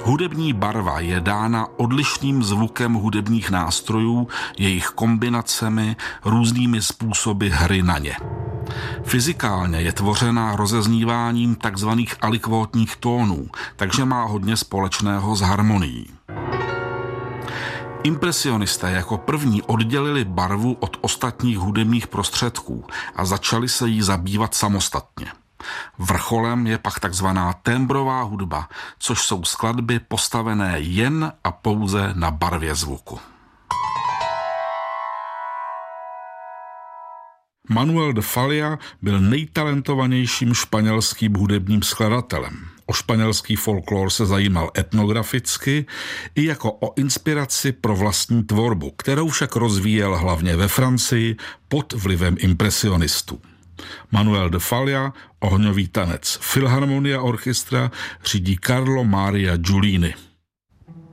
Hudební barva je dána odlišným zvukem hudebních nástrojů, jejich kombinacemi, různými způsoby hry na ně. Fyzikálně je tvořená rozezníváním tzv. Alikvótních tónů, takže má hodně společného s harmonií. Impresionisté jako první oddělili barvu od ostatních hudebních prostředků a začali se jí zabývat samostatně. Vrcholem je pak takzvaná tembrová hudba, což jsou skladby postavené jen a pouze na barvě zvuku. Manuel de Falla byl nejtalentovanějším španělským hudebním skladatelem. O španělský folklor se zajímal etnograficky i jako o inspiraci pro vlastní tvorbu, kterou však rozvíjel hlavně ve Francii pod vlivem impresionistů. Manuel de Falla ohňový tanec Filharmonia Orchestra řídí Carlo Maria Giulini.